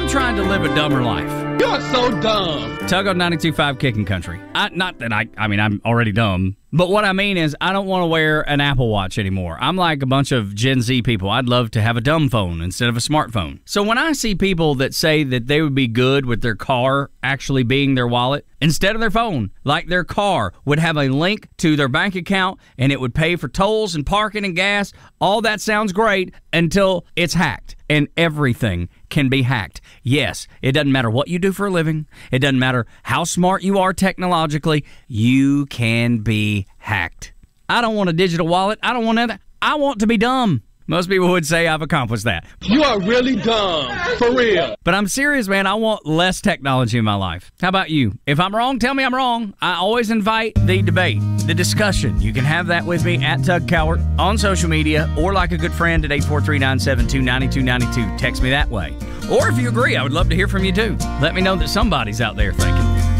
trying to live a dumber life. You're so dumb. Tug on 92.5 Kicking Country. I'm already dumb. But what I mean is I don't want to wear an Apple Watch anymore. I'm like a bunch of Gen Z people. I'd love to have a dumb phone instead of a smartphone. So when I see people that say that they would be good with their car actually being their wallet instead of their phone, like their car would have a link to their bank account and it would pay for tolls and parking and gas, all that sounds great until it's hacked. And everything can be hacked. Yes, it doesn't matter what you do for a living. It doesn't matter how smart you are technologically. You can be hacked. I don't want a digital wallet. I don't want that. I want to be dumb. Most people would say I've accomplished that. You are really dumb. For real. But I'm serious, man. I want less technology in my life. How about you? If I'm wrong, tell me I'm wrong. I always invite the debate, the discussion. You can have that with me at Tug Cowart on social media or like a good friend at 843-972-9292. Text me that way. Or if you agree, I would love to hear from you too. Let me know that somebody's out there thinking.